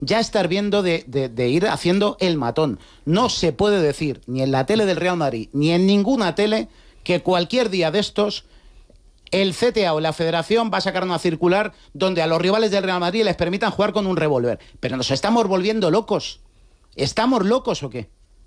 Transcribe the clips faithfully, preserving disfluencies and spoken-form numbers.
ya estar viendo de, de, de ir haciendo el matón. No se puede decir, ni en la tele del Real Madrid, ni en ninguna tele, que cualquier día de estos el C T A o la Federación va a sacar una circular donde a los rivales del Real Madrid les permitan jugar con un revólver. Pero nos estamos volviendo locos. ¿Estamos locos o qué?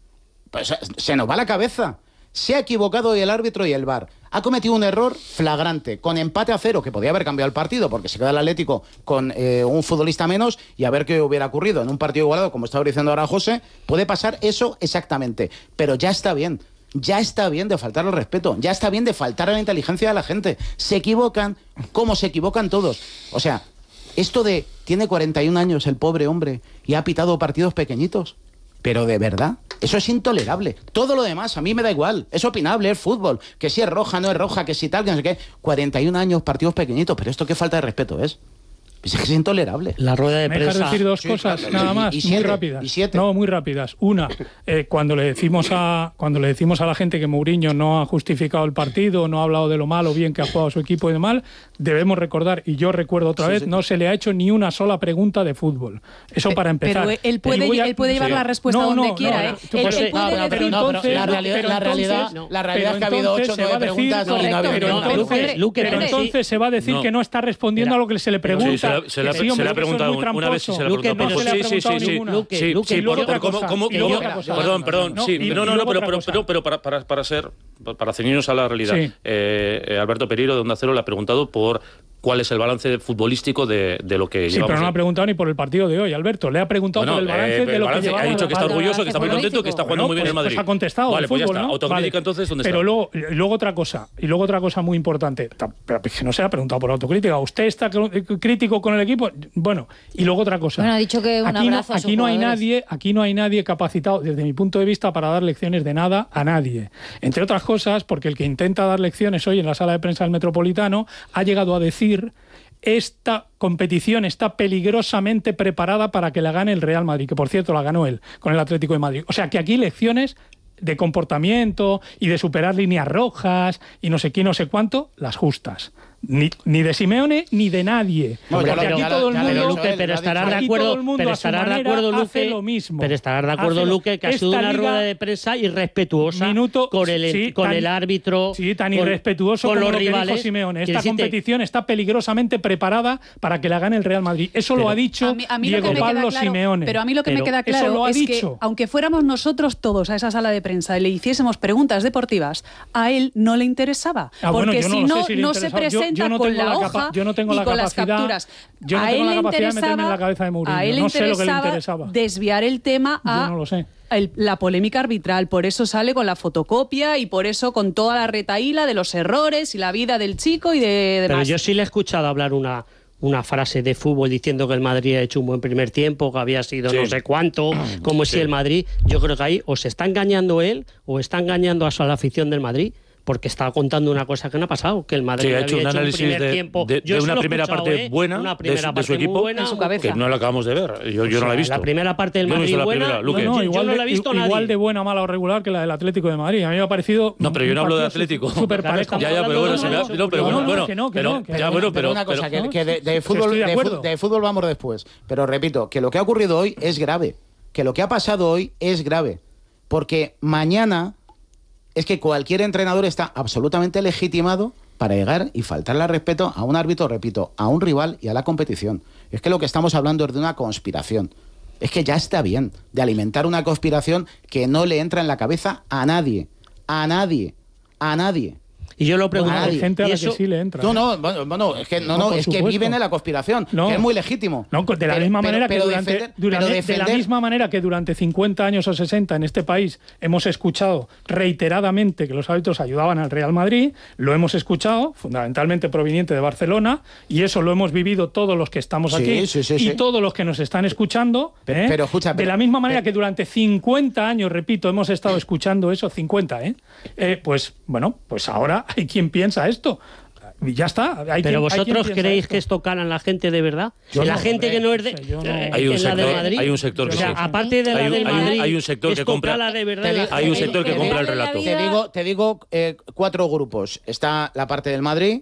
Pues se nos va la cabeza. Se ha equivocado hoy el árbitro y el V A R. Ha cometido un error flagrante, con empate a cero, que podía haber cambiado el partido, porque se queda el Atlético con eh, un futbolista menos, y a ver qué hubiera ocurrido. En un partido igualado, como estaba diciendo ahora José, puede pasar eso exactamente. Pero ya está bien. Ya está bien de faltar al respeto. Ya está bien de faltar a la inteligencia de la gente. Se equivocan como se equivocan todos. O sea, esto de tiene cuarenta y un años el pobre hombre y ha pitado partidos pequeñitos. Pero de verdad, eso es intolerable. Todo lo demás a mí me da igual. Es opinable, es fútbol. Que si es roja, no es roja, que si tal, que no sé qué. cuarenta y un años, partidos pequeñitos. Pero esto qué falta de respeto es. Es que es intolerable. La rueda de ¿Me dejas prensa. decir dos Sí, cosas, claro, nada y- más, y muy siete, rápidas. y siete. No, muy rápidas. Una, eh, cuando le decimos a cuando le decimos a la gente que Mourinho no ha justificado el partido, no ha hablado de lo mal o bien que ha jugado su equipo y de mal, debemos recordar, y yo recuerdo otra Sí, vez, sí. no se le ha hecho ni una sola pregunta de fútbol. Eso para empezar. Pero él puede, Y voy a- él puede llevar Sí. la respuesta No, donde no, quiera, no, ¿eh? tú Él- puedes- él puede no, pero decir- entonces- la realidad, pero la realidad, entonces- la realidad pero es que ha habido entonces ocho o se va nueve a decir- preguntas y no ha habido Pero no, ninguna. Luque, entonces, Luque, pero pero sí. entonces se va a decir No. que no está respondiendo Mira, a lo que se le pregunta. Sí, se la- se la- Que se sí, hombre, la ha que eso es preguntado muy una vez y se la ha tramposo. preguntado. No se le ha Sí, sí, preguntado sí, sí. ninguna. Luque, Sí, Luque, sí, y luego por- otra por- cosa, ¿cómo- y luego cómo- otra cosa. Perdón, perdón, No, sí, y- no, y no, no, luego pero, otra pero, cosa. pero, pero para, para, para ser, para ceñirnos a la realidad, Sí. eh, eh, Alberto Pereiro de Onda Cero le ha preguntado por cuál es el balance futbolístico de, de lo que Sí, llevamos. pero no ahí. ha preguntado ni por el partido de hoy, Alberto. Le ha preguntado Bueno, por el balance eh, de el lo balance, que llevamos. ha dicho que está el orgulloso, que balance está muy contento, que está jugando Bueno, muy bien pues, en Madrid. pues ha contestado. Vale, el pues ya fútbol, está. ¿no? Autocrítica, Vale. entonces, ¿dónde pero está? Luego, y luego otra cosa, y luego otra cosa muy importante, Ta- pero que no se ha preguntado por autocrítica. ¿Usted está cr- crítico con el equipo? Bueno, y luego otra cosa. Bueno, ha dicho que un aquí no, abrazo a sus aquí no hay jugadores. nadie, aquí no hay nadie capacitado, desde mi punto de vista, para dar lecciones de nada a nadie. Entre otras cosas, porque el que intenta dar lecciones hoy en la sala de prensa del Metropolitano ha llegado a decir: esta competición está peligrosamente preparada para que la gane el Real Madrid, que por cierto la ganó él con el Atlético de Madrid. O sea que aquí lecciones de comportamiento y de superar líneas rojas y no sé qué, no sé cuánto, las justas. Ni, ni de Simeone ni de nadie. No, Porque ya lo- aquí ya lo- todo el ya lo he mundo... dicho Luque, él, pero lo ha estarás dicho de Aquí acuerdo, todo el mundo pero a su estarás de manera acuerdo, hace Luque, lo mismo. pero estarás de acuerdo, Hace lo- Luque, que ha sido esta una liga- rueda de prensa irrespetuosa Minuto- con el, sí, con tan- el árbitro, Sí, tan con- irrespetuoso con como los lo que rivales. dijo Simeone. Quiero Esta decirte- competición está peligrosamente preparada para que la gane el Real Madrid. Eso lo ha dicho A mí- a mí lo que Diego me queda Pablo claro- Simeone. Pero a mí lo que Pero me queda eso claro lo ha es dicho. que, aunque fuéramos nosotros todos a esa sala de prensa y le hiciésemos preguntas deportivas, a él no le interesaba. Ah, bueno, porque yo no si lo no, sé si le no se interesaba. Yo- yo presenta no con tengo la la hoja capa- yo no tengo y la con las capacidad- capturas. yo no a tengo él la le capacidad de meterme en interesaba- la cabeza de Mourinho. A él le No sé lo que le interesaba interesaba. desviar el tema a Yo no lo sé. el- la polémica arbitral. Por eso sale con la fotocopia y por eso con toda la retaíla de los errores y la vida del chico y de Pero demás. yo sí le he escuchado hablar una, una frase de fútbol diciendo que el Madrid ha hecho un buen primer tiempo, que había sido Sí. no sé cuánto, como Sí. si el Madrid... Yo creo que ahí o se está engañando él o está engañando a su- a la afición del Madrid, porque estaba contando una cosa que no ha pasado, que el Madrid Sí, ha había hecho un análisis primer de, tiempo. de- Yo de sí una lo he primera escuchado, parte ¿eh? buena Una de, primera su- de parte su muy equipo, buena, En su muy cabeza. que no la acabamos de ver. Yo, yo O no sea, la he visto. La primera parte del Yo no he Madrid visto la buena, primera, Luque. yo- No, yo igual, no de, la he visto igual nadie. de buena, mala o regular que la del Atlético de Madrid. A mí me ha parecido... No, pero yo no hablo de un partido Atlético. Súper Claro, parejo. estamos Ya, ya, pero bueno, hablando se de me ha- eso. no, pero No, bueno, no, bueno, que no, que pero, no, que ya, no. bueno, Pero pero, una cosa, pero- que, que de, de que fútbol, estoy de de, acuerdo. fu- de fútbol vamos después. Pero repito, que lo que ha ocurrido hoy es grave. Que lo que ha pasado hoy es grave. Porque mañana es que cualquier entrenador está absolutamente legitimado para llegar y faltarle al respeto a un árbitro, repito, a un rival y a la competición. Es que lo que estamos hablando es de una conspiración. Es que ya está bien de alimentar una conspiración que no le entra en la cabeza a nadie. A nadie. A nadie. Y yo lo Hay pregunto. nadie. gente a ¿y la eso? que sí le entra. No, no, bueno, bueno, es que, no, No, no, por es que supuesto. viven en la conspiración, No. que es muy legítimo. No, de la Pero- misma pero- manera pero que durante, defender- durante- pero de la defender- misma manera que durante cincuenta años o sesenta en este país hemos escuchado reiteradamente que los árbitros ayudaban al Real Madrid, lo hemos escuchado, fundamentalmente proveniente de Barcelona, y eso lo hemos vivido todos los que estamos Sí, aquí sí, sí, y sí. todos los que nos están escuchando. Pero- ¿eh? pero escucha, de pero- la misma manera pero- que durante cincuenta años, repito, hemos estado escuchando eso, cincuenta, ¿eh? Eh, pues bueno, pues ahora hay quien piensa esto. Y ya está. Hay Pero quien- hay vosotros quien piensa creéis esto. que esto cala en la gente de verdad. Yo la no, gente hombre, que no es de, no sé, yo no. eh, Hay un en la sector- del Madrid. hay un sector que o sea, sí. aparte de la Hay un- del hay un- Madrid, hay un sector que esto compra- cala de verdad. Te en la digo- hay un gente. sector que te compra digo- el relato. Te digo, te digo eh, cuatro grupos. Está la parte del Madrid,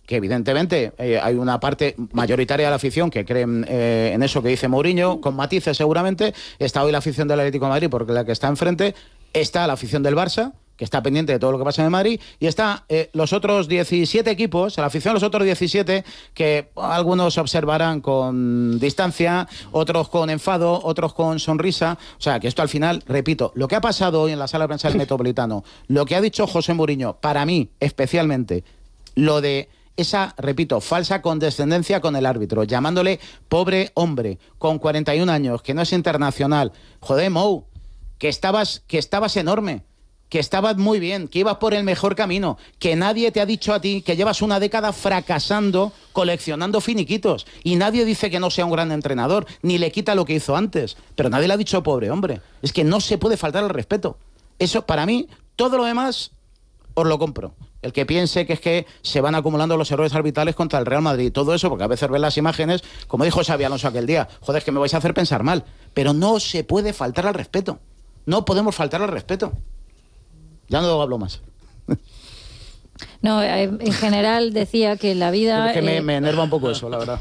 que evidentemente eh, hay una parte mayoritaria de la afición que cree eh, en eso que dice Mourinho, con matices seguramente. Está hoy la afición del Atlético de Madrid, porque la que está enfrente, está la afición del Barça, que está pendiente de todo lo que pasa en Madrid, y está eh, los otros diecisiete equipos, la afición de los otros diecisiete, que algunos observarán con distancia, otros con enfado, otros con sonrisa. O sea, que esto al final, repito, lo que ha pasado hoy en la sala de prensa del Metropolitano, lo que ha dicho José Mourinho, para mí especialmente, lo de esa, repito, falsa condescendencia con el árbitro, llamándole pobre hombre, con cuarenta y un años, que no es internacional. Joder, Mou, que estabas, que estabas enorme, que estabas muy bien, que ibas por el mejor camino, que nadie te ha dicho a ti que llevas una década fracasando, coleccionando finiquitos, y nadie dice que no sea un gran entrenador, ni le quita lo que hizo antes, pero nadie le ha dicho pobre hombre. Es que no se puede faltar al respeto. Eso, para mí, todo lo demás, os lo compro. El que piense que es que se van acumulando los errores arbitrales contra el Real Madrid, todo eso, porque a veces ven las imágenes, como dijo Xabi Alonso aquel día, joder, es que me vais a hacer pensar mal, pero no se puede faltar al respeto. No podemos faltar al respeto. Ya no hablo más. No, en general decía que la vida... Es que me, eh, me enerva un poco eso, la verdad.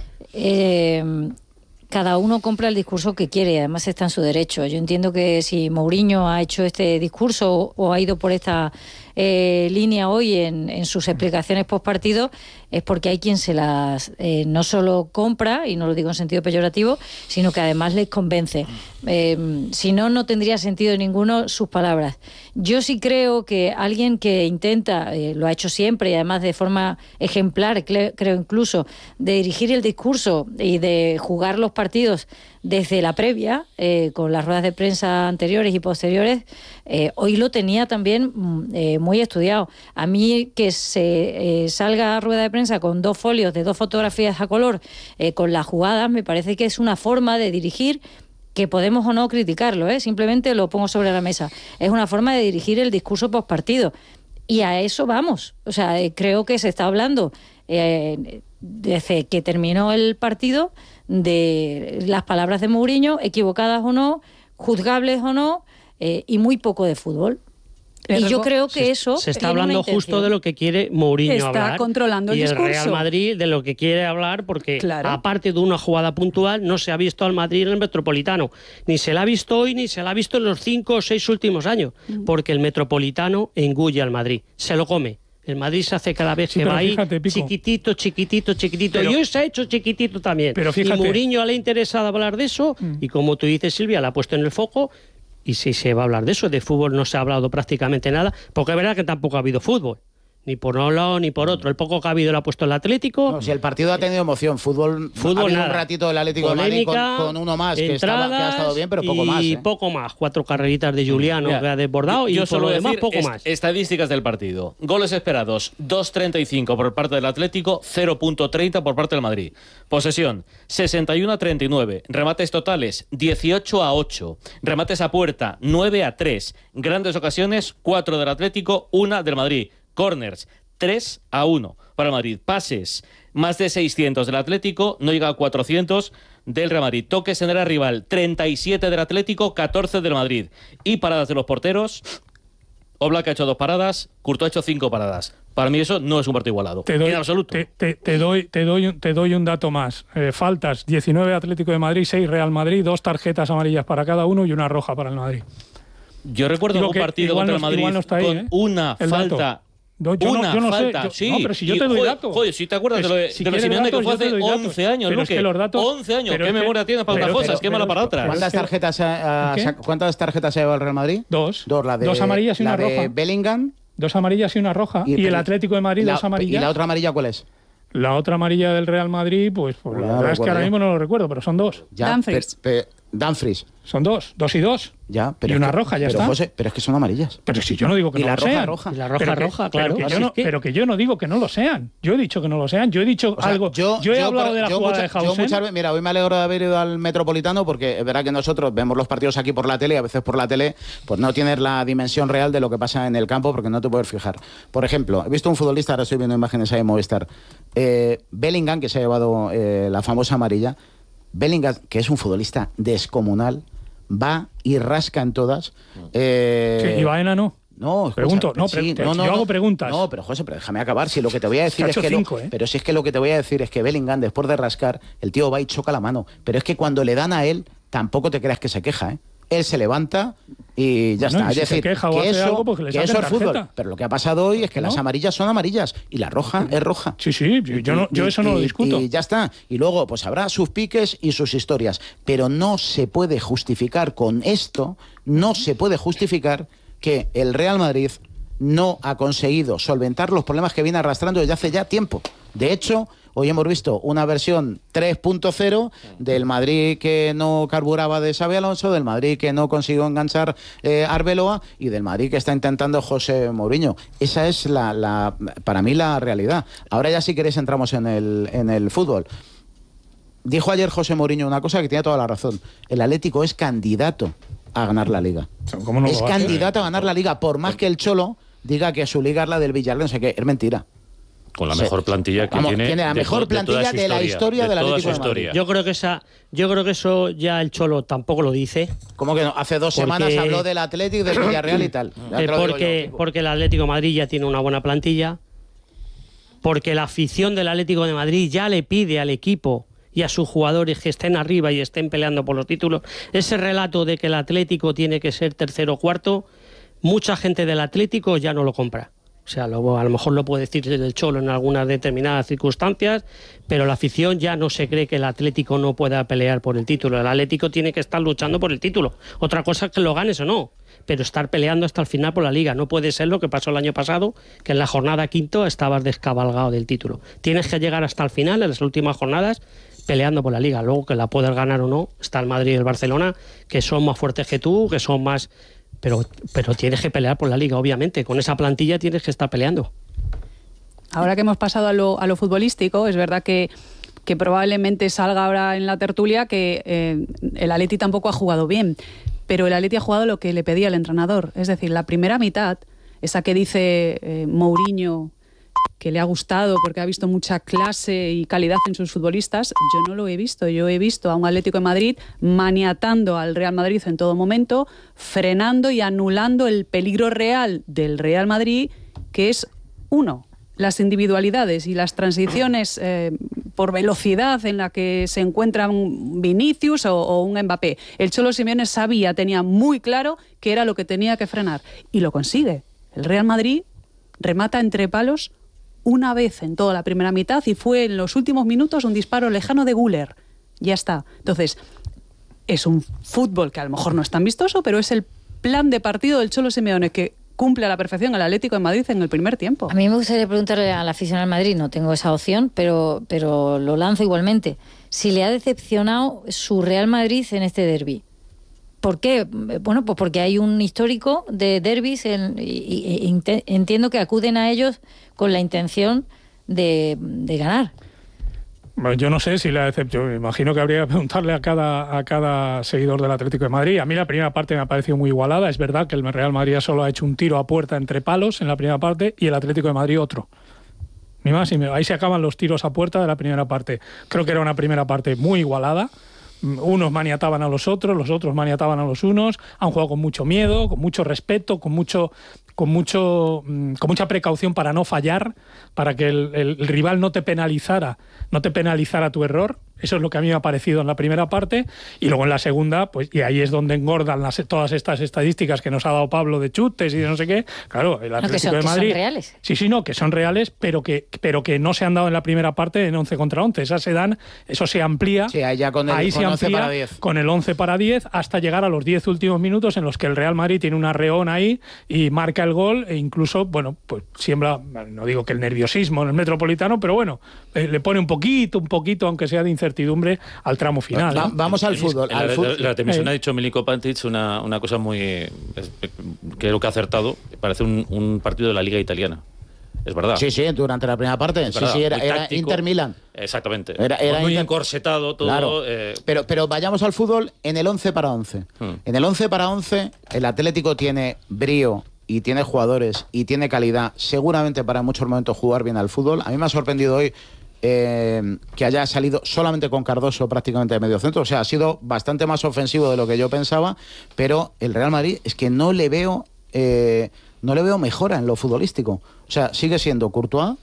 Eh, cada uno compra el discurso que quiere y además está en su derecho. Yo entiendo que si Mourinho ha hecho este discurso o, o ha ido por esta eh, línea hoy en, en sus explicaciones postpartido, es porque hay quien se las eh, no solo compra, y no lo digo en sentido peyorativo, sino que además les convence. Eh, si no, no tendría sentido ninguno sus palabras. Yo sí creo que alguien que intenta, eh, lo ha hecho siempre y además de forma ejemplar, creo, creo incluso, de dirigir el discurso y de jugar los partidos desde la previa, eh, con las ruedas de prensa anteriores y posteriores, eh, hoy lo tenía también eh, muy estudiado. A mí que se eh, salga a rueda de prensa con dos folios de dos fotografías a color, eh, con las jugadas, me parece que es una forma de dirigir que podemos o no criticarlo, ¿eh? Simplemente lo pongo sobre la mesa. Es una forma de dirigir el discurso postpartido. Y a eso vamos. O sea, eh, creo que se está hablando eh, desde que terminó el partido de las palabras de Mourinho, equivocadas o no, juzgables o no, eh, y muy poco de fútbol. Y yo creo que se, eso... Se está hablando justo de lo que quiere Mourinho está hablar. Está controlando el y discurso. Y el Real Madrid de lo que quiere hablar, porque claro. aparte de una jugada puntual, no se ha visto al Madrid en el Metropolitano. Ni se la ha visto hoy, ni se la ha visto en los cinco o seis últimos años. Mm. Porque el Metropolitano engulle al Madrid. Se lo come. El Madrid se hace cada vez sí, que va ahí fíjate, chiquitito, chiquitito, chiquitito. Pero, y hoy se ha hecho chiquitito también. Pero fíjate, y Mourinho le ha interesado hablar de eso. Mm. Y como tú dices, Silvia, la ha puesto en el foco. Y si se va a hablar de eso, de fútbol no se ha hablado prácticamente nada, porque es verdad que tampoco ha habido fútbol. Ni por un lado ni por otro. El poco que ha habido lo ha puesto el Atlético. No, si el partido ha tenido emoción, fútbol, fútbol ha habido nada. un ratito del Atlético Polémica, de Madrid con, con uno más que, estaba, que ha estado bien, pero poco y más. ¿eh? poco más. Cuatro carreritas de Juliano Mira, que ha desbordado yo y solo por lo decir demás poco est más. Estadísticas del partido. Goles esperados, dos treinta y cinco por parte del Atlético, cero treinta por parte del Madrid. Posesión, sesenta y uno a treinta y nueve. Remates totales, dieciocho a ocho. Remates a puerta, nueve a tres. Grandes ocasiones, cuatro del Atlético, una del Madrid. Corners, tres a uno para el Madrid. Pases, más de seiscientos del Atlético, no llega a cuatrocientos del Real Madrid. Toques en el rival, treinta y siete del Atlético, catorce del Madrid. Y paradas de los porteros, Oblak ha hecho dos paradas, Courtois ha hecho cinco paradas. Para mí eso no es un partido igualado, te doy, en absoluto. Te, te, te, doy, te, doy, te doy un dato más. Eh, faltas, diecinueve Atlético de Madrid, seis Real Madrid, dos tarjetas amarillas para cada uno y una roja para el Madrid. Yo recuerdo Digo un partido igual contra no, el Madrid no está ahí, con ¿eh? una el falta... Dato. No, yo una no, yo no falta, sé, yo, sí. no, pero si yo y, te doy joder, datos. Joder, si te acuerdas pues, de lo de, si de los Simeone, que fue hace once años, pero Luque. Es que los datos, once años, ¿qué es que, memoria tienes para unas cosas? Qué mala para otras. ¿Cuántas tarjetas, ha, ¿Qué? ¿Cuántas tarjetas ha llevado el Real Madrid? Dos. Dos, la de, dos amarillas y la una de roja. Bellingham. Dos amarillas y una roja. Y, y el Atlético de Madrid, la, dos amarillas. ¿Y la otra amarilla cuál es? La otra amarilla del Real Madrid, pues, pues la verdad es que ahora mismo no lo recuerdo, pero son dos. Ya, Dumfries. Pe, pe, Dumfries. Son dos, dos y dos. Ya, pero y una que, roja, ya pero está. José, pero es que son amarillas. Pero si yo no digo que y no la lo roja, sean. roja. Y la roja, pero que, roja, claro. Pero que, yo Así no, es que... pero que yo no digo que no lo sean. Yo he dicho que no lo sean. Yo he dicho o sea, algo. Yo, yo he yo, hablado de la yo jugada mucha, de Hausen. Yo muchas veces, mira, hoy me alegro de haber ido al Metropolitano porque es verdad que nosotros vemos los partidos aquí por la tele y a veces por la tele pues no tienes la dimensión real de lo que pasa en el campo porque no te puedes fijar. Por ejemplo, he visto un futbolista, ahora estoy viendo imágenes ahí en Movistar, eh, Bellingham, que se ha llevado eh, la famosa amarilla. Bellingham, que es un futbolista descomunal, va y rasca en todas. Eh, Sí, y Baena no. No, escucha, Pregunto, no, sí, pre- no, no, yo hago no, preguntas. No, pero José, pero déjame acabar. Si lo que te voy a decir Ha es hecho que cinco, lo, ¿eh? pero si es que lo que te voy a decir es que Bellingham, después de rascar, el tío va y choca la mano. Pero es que cuando le dan a él, tampoco te creas que se queja, ¿eh? Él se levanta y ya Bueno, está. y si es se decir, queja o que hace eso, algo, pues que le que eso saquen es fútbol. tarjeta. Pero lo que ha pasado hoy es que ¿No? las amarillas son amarillas y la roja es roja. Sí, sí, yo, yo no, yo Y- eso no lo y- discuto. Y ya está. Y luego, pues habrá sus piques y sus historias. Pero no se puede justificar con esto, no se puede justificar que el Real Madrid no ha conseguido solventar los problemas que viene arrastrando desde hace ya tiempo. De hecho, hoy hemos visto una versión tres punto cero del Madrid que no carburaba de Xabi Alonso, del Madrid que no consiguió enganchar eh, Arbeloa y del Madrid que está intentando José Mourinho. Esa es la, la para mí la realidad. Ahora ya si queréis entramos en el, en el fútbol. Dijo ayer José Mourinho una cosa que tiene toda la razón. El Atlético es candidato a ganar la Liga. ¿Cómo no lo Es va a hacer? candidato a ganar la Liga, por más que el Cholo diga que su liga es la del Villarreal, no sé qué, es mentira. Con la Sí. mejor plantilla que Vamos, tiene. tiene la de mejor to- de toda plantilla su de la historia de del toda Atlético su de Madrid. historia. Yo creo que esa, yo creo que eso ya el Cholo tampoco lo dice. Como que no, hace dos Porque- semanas habló del Atlético, del Villarreal y tal. Ya Eh, te lo digo porque, yo, Kiko. porque el Atlético de Madrid ya tiene una buena plantilla, porque la afición del Atlético de Madrid ya le pide al equipo y a sus jugadores que estén arriba y estén peleando por los títulos. Ese relato de que el Atlético tiene que ser tercero o cuarto, mucha gente del Atlético ya no lo compra. O sea, lo- a lo mejor lo puede decir el Cholo en algunas determinadas circunstancias, pero la afición ya no se cree que el Atlético no pueda pelear por el título. El Atlético tiene que estar luchando por el título. Otra cosa es que lo ganes o no, pero estar peleando hasta el final por la Liga. No puede ser lo que pasó el año pasado, que en la jornada quinto estabas descabalgado del título. Tienes que llegar hasta el final, en las últimas jornadas, peleando por la Liga. Luego, que la puedes ganar o no, está el Madrid y el Barcelona, que son más fuertes que tú, que son más... Pero, pero tienes que pelear por la Liga, obviamente. Con esa plantilla tienes que estar peleando. Ahora que hemos pasado a lo, a lo futbolístico, es verdad que, que probablemente salga ahora en la tertulia que eh, el Atleti tampoco ha jugado bien, pero el Atleti ha jugado lo que le pedía el entrenador. Es decir, la primera mitad, esa que dice eh, Mourinho que le ha gustado porque ha visto mucha clase y calidad en sus futbolistas, yo no lo he visto. Yo he visto a un Atlético de Madrid maniatando al Real Madrid en todo momento, frenando y anulando el peligro real del Real Madrid, que es uno, las individualidades y las transiciones eh, por velocidad en la que se encuentran un Vinicius o, o un Mbappé. El Cholo Simeone sabía, tenía muy claro que era lo que tenía que frenar y lo consigue. El Real Madrid remata entre palos una vez en toda la primera mitad y fue en los últimos minutos un disparo lejano de Güler. Ya está. Entonces, es un fútbol que a lo mejor no es tan vistoso, pero es el plan de partido del Cholo Simeone que cumple a la perfección el Atlético de Madrid en el primer tiempo. A mí me gustaría preguntarle a la afición al Madrid, no tengo esa opción, pero, pero lo lanzo igualmente. Si le ha decepcionado su Real Madrid en este derbi. ¿Por qué? Bueno, pues porque hay un histórico de derbis en- y, y- y ente- entiendo que acuden a ellos con la intención de, de ganar. Bueno, yo no sé si le ha decepcionado. Me imagino que habría que preguntarle a cada, a cada seguidor del Atlético de Madrid. A mí la primera parte me ha parecido muy igualada. Es verdad que el Real Madrid solo ha hecho un tiro a puerta entre palos en la primera parte y el Atlético de Madrid otro. Ni más ni menos. Ahí se acaban los tiros a puerta de la primera parte. Creo que era una primera parte muy igualada. Unos maniataban a los otros, los otros maniataban a los unos. Han jugado con mucho miedo, con mucho respeto, con mucho, con mucho, con mucha precaución para no fallar, para que el, el, el rival no te penalizara, no te penalizara tu error. Eso es lo que a mí me ha parecido en la primera parte. Y luego en la segunda, pues, y ahí es donde engordan las, todas estas estadísticas que nos ha dado Pablo de chutes y de no sé qué. Claro, el No, Atlético que son, de que son Madrid. reales. Sí, sí, no, que son reales, pero que, pero que no se han dado en la primera parte en once contra once. Esas se dan, eso se amplía. Sí, ahí ya con el- ahí con se once amplía para diez. con el once para diez hasta llegar a los diez últimos minutos en los que el Real Madrid tiene una reón ahí y marca el gol e incluso, bueno, pues siembra, no digo que el nerviosismo en el Metropolitano, pero bueno, eh, le pone un poquito, un poquito, aunque sea de incertidumbre, al tramo final. Va- ¿no? vamos al fútbol. En al la, fútbol. la, la transmisión Eh. ha dicho Milinko Pantic una, una cosa muy... es- creo que ha acertado. Parece un, un partido de la Liga Italiana. Es verdad. Sí, sí, durante la primera parte. Es Sí, verdad, sí, era, muy era táctico. Inter-Milan. Exactamente. Era- era muy Inter- encorsetado todo. Claro. eh, Pero, pero vayamos al fútbol en el once para once. Hmm. En el once para once, el Atlético tiene brío y tiene jugadores y tiene calidad, seguramente para en muchos momentos jugar bien al fútbol. A mí me ha sorprendido hoy eh, que haya salido solamente con Cardoso prácticamente de medio centro. O sea, ha sido bastante más ofensivo de lo que yo pensaba, pero el Real Madrid es que no le veo... eh, no le veo mejora en lo futbolístico. O sea, sigue siendo Courtois,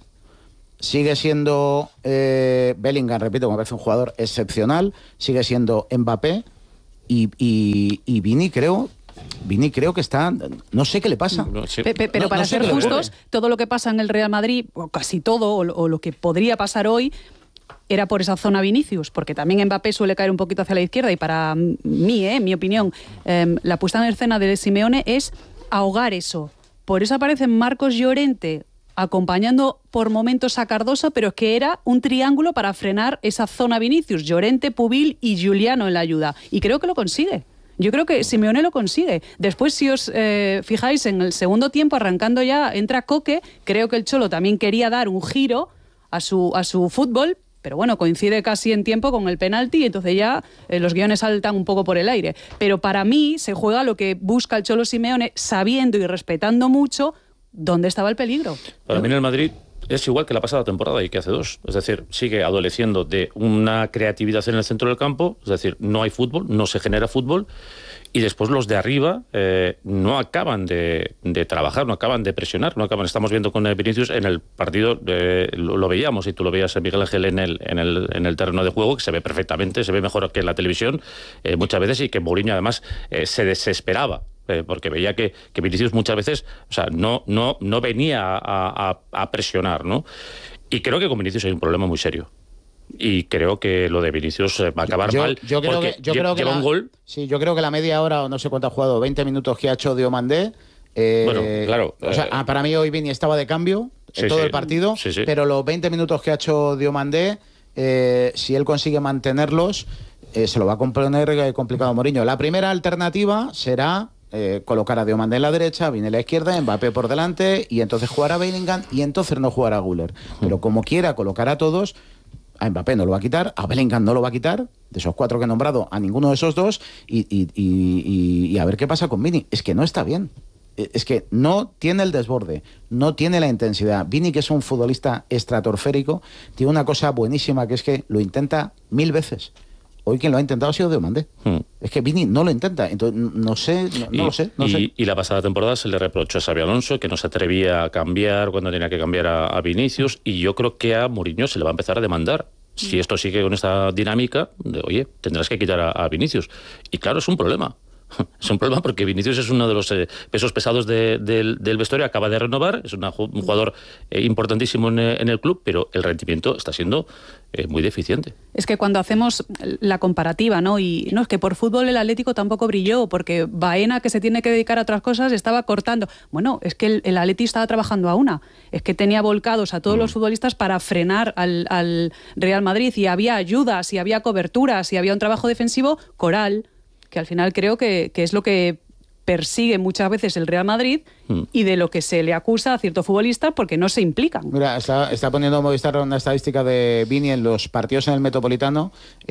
sigue siendo eh, Bellingham, repito, me parece un jugador excepcional, sigue siendo Mbappé y, y, y Vini creo... Vini creo que está... No sé qué le pasa. No, sí. Pe- pe- pero No- para no sé ser qué le justos, ocurre. todo lo que pasa en el Real Madrid, o casi todo, o, lo- o lo que podría pasar hoy, era por esa zona Vinicius, porque también Mbappé suele caer un poquito hacia la izquierda y para mí, eh, mi opinión, eh, la puesta en escena de Simeone es ahogar eso. Por eso aparece Marcos Llorente acompañando por momentos a Cardoso, pero es que era un triángulo para frenar esa zona Vinicius, Llorente, Pubil y Giuliano en la ayuda. Y creo que lo consigue. Yo creo que Simeone lo consigue. Después, si os eh, fijáis, en el segundo tiempo, arrancando ya, entra Coque. Creo que el Cholo también quería dar un giro a su, a su fútbol, pero bueno, coincide casi en tiempo con el penalti y entonces ya eh, los guiones saltan un poco por el aire. Pero para mí se juega lo que busca el Cholo Simeone, sabiendo y respetando mucho dónde estaba el peligro. Para mí en el Madrid es igual que la pasada temporada y que hace dos. Es decir, sigue adoleciendo de una creatividad en el centro del campo, es decir, no hay fútbol, no se genera fútbol, y después los de arriba eh, no acaban de, de trabajar, no acaban de presionar, no acaban. Estamos viendo con Vinicius en el partido, eh, lo, lo veíamos, y tú lo veías, Miguel Ángel, en el, en, el, en el terreno de juego, que se ve perfectamente, se ve mejor que en la televisión eh, muchas veces, y que Mourinho además eh, se desesperaba. Eh, porque veía que, que Vinicius muchas veces, o sea, no, no, no venía a, a, a presionar, ¿no? Y creo que con Vinicius hay un problema muy serio. Y creo que lo de Vinicius va a acabar yo, mal. Yo creo porque que, yo lle- creo que lleva la, un gol. Sí, yo creo que la media hora, o no sé cuánto ha jugado, veinte minutos que ha hecho Diomandé. Eh, Bueno, claro, O sea, eh, ah, para mí hoy Vini estaba de cambio en Sí, todo sí. el partido, Sí, sí. pero los veinte minutos que ha hecho Diomandé, eh, si él consigue mantenerlos, eh, se lo va a componer eh, complicado a Mourinho. La primera alternativa será eh, colocar a Diomandé en la derecha, Vini en la izquierda, Mbappé por delante, y entonces jugar a Bellingham, y entonces no jugar a Güler. Pero como quiera colocar a todos, a Mbappé no lo va a quitar, a Bellingham no lo va a quitar, de esos cuatro que he nombrado, a ninguno de esos dos, y, y, y, y, y a ver qué pasa con Vini. Es que no está bien. Es que no tiene el desborde, no tiene la intensidad. Vini, que es un futbolista estratosférico, tiene una cosa buenísima, que es que lo intenta mil veces. Hoy quien lo ha intentado ha sido Diomandé. Hmm. Es que Vini no lo intenta, entonces no sé, no, no y, lo sé, no y, sé. y la pasada temporada se le reprochó a Xabi Alonso que no se atrevía a cambiar cuando tenía que cambiar a, a Vinicius, y yo creo que a Mourinho se le va a empezar a demandar. Si esto sigue con esta dinámica, de, oye, tendrás que quitar a, a Vinicius. Y claro, es un problema. Es un problema porque Vinicius es uno de los eh, pesos pesados de, del, del vestuario, acaba de renovar, es una, un jugador eh, importantísimo en, en el club, pero el rendimiento está siendo eh, muy deficiente. Es que cuando hacemos la comparativa, ¿no? Y no, es que por fútbol el Atlético tampoco brilló, porque Baena, que se tiene que dedicar a otras cosas, estaba cortando. Bueno, es que el, el Atleti estaba trabajando a una. Es que tenía volcados a todos mm. los futbolistas para frenar al, al Real Madrid, y había ayudas, y había coberturas, y había un trabajo defensivo coral, que al final creo que, que es lo que persigue muchas veces el Real Madrid mm. y de lo que se le acusa a ciertos futbolistas porque no se implican. Mira, está, está poniendo Movistar una estadística de Vini en los partidos en el Metropolitano.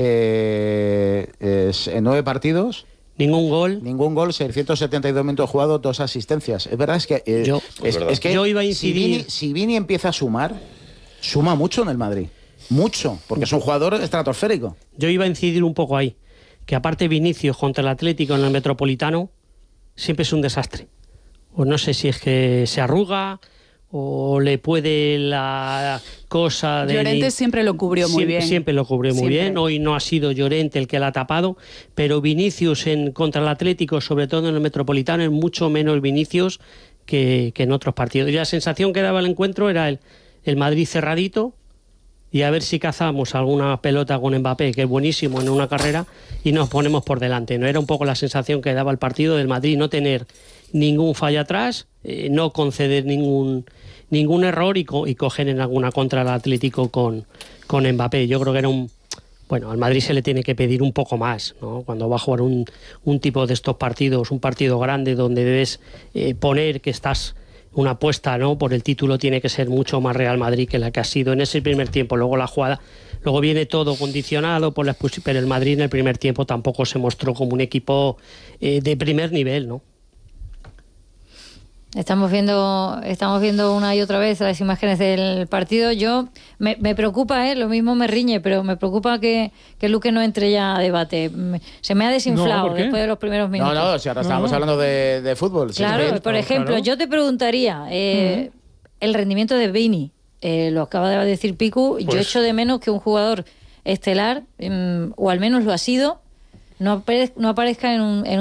Eh, es, en nueve partidos... Ningún gol. Ningún gol, seiscientos setenta y dos minutos jugados, dos asistencias. Es verdad, es que... Eh, yo, es, es es que yo iba a incidir... Si Vini, si Vini empieza a sumar, suma mucho en el Madrid. Mucho, porque es un jugador estratosférico. Yo iba a incidir un poco ahí. Que aparte Vinicius contra el Atlético en el Metropolitano siempre es un desastre. O no sé si es que se arruga o le puede la cosa de... Llorente siempre lo cubrió muy siempre, bien. Siempre lo cubrió muy siempre. bien. Hoy no ha sido Llorente el que la ha tapado, pero Vinicius en, contra el Atlético, sobre todo en el Metropolitano, es mucho menos Vinicius que, que en otros partidos. Y la sensación que daba el encuentro era el, el Madrid cerradito, y a ver si cazamos alguna pelota con Mbappé, que es buenísimo en una carrera, y nos ponemos por delante. No era un poco la sensación que daba el partido del Madrid, no tener ningún fallo atrás, eh, no conceder ningún ningún error y, co y coger en alguna contra al Atlético con, con Mbappé. Yo creo que era un... Bueno, al Madrid se le tiene que pedir un poco más, ¿no? Cuando va a jugar un, un tipo de estos partidos, un partido grande donde debes eh, poner que estás... Una apuesta, ¿no? Por el título tiene que ser mucho más Real Madrid que la que ha sido en ese primer tiempo. Luego la jugada, luego viene todo condicionado por la expulsión, pero el Madrid en el primer tiempo tampoco se mostró como un equipo eh, de primer nivel, ¿no? Estamos viendo, estamos viendo una y otra vez las imágenes del partido. Yo me, me preocupa, ¿eh? Lo mismo me riñe, pero me preocupa que, que Luque no entre ya a debate. Se me ha desinflado No, después de los primeros minutos. No, no, si ahora estábamos no. hablando de, de fútbol. Si Claro, es que- por ejemplo, claro. yo te preguntaría, eh, el rendimiento de Vini, eh, lo acaba de decir Picu, yo Pues- echo de menos que un jugador estelar, mm, o al menos lo ha sido, no, apare- no aparezca en un, en